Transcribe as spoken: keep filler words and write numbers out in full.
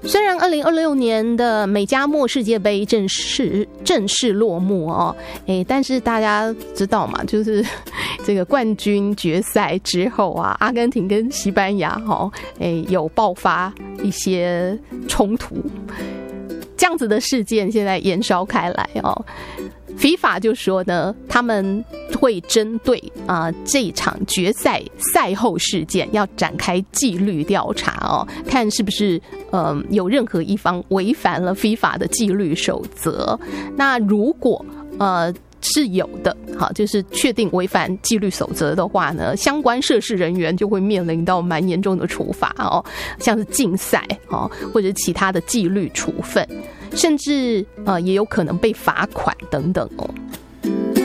虽然二零二六年的美加墨世界杯正式正式落幕哦，哎，但是大家知道嘛，就是这个冠军决赛之后啊，阿根廷跟西班牙哦，哎有爆发一些冲突，这样子的事件现在延烧开来哦。FIFA 就说呢，他们会针对啊、呃、这场决赛赛后事件要展开纪律调查哦，看是不是呃有任何一方违反了 FIFA 的纪律守则。那如果呃是有的，好，就是确定违反纪律守则的话呢，相关涉事人员就会面临到蛮严重的处罚哦，像是禁赛哦，或者其他的纪律处分。甚至呃也有可能被罚款等等哦。